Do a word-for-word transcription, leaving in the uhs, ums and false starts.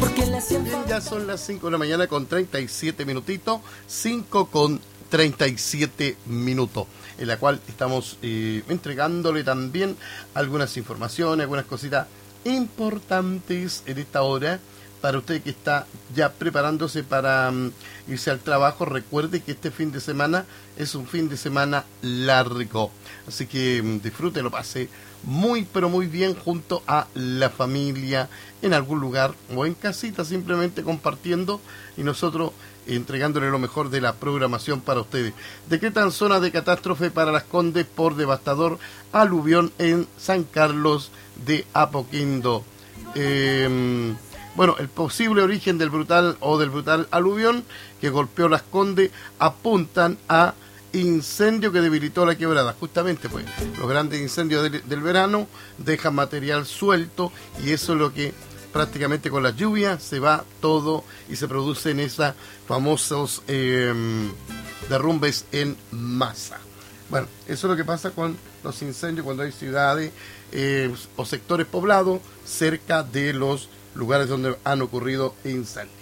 Bien, ya son las cinco de la mañana con treinta y siete minutitos, cinco con treinta y siete minutos, en la cual estamos eh, entregándole también algunas informaciones, algunas cositas importantes en esta hora. Para usted que está ya preparándose para um, irse al trabajo, recuerde que este fin de semana es un fin de semana largo. Así que um, disfrute, lo pase muy pero muy bien junto a la familia, en algún lugar o en casita, simplemente compartiendo y nosotros entregándole lo mejor de la programación para ustedes. Decretan zona de catástrofe para Las Condes por devastador aluvión en San Carlos de Apoquindo. Eh... Bueno, el posible origen del brutal o del brutal aluvión que golpeó Las Condes apuntan a incendio que debilitó la quebrada. Justamente, pues, los grandes incendios del, del verano dejan material suelto y eso es lo que prácticamente con las lluvias se va todo y se producen esos famosos eh, derrumbes en masa. Bueno, eso es lo que pasa con los incendios cuando hay ciudades eh, o sectores poblados cerca de los lugares donde han ocurrido incendios.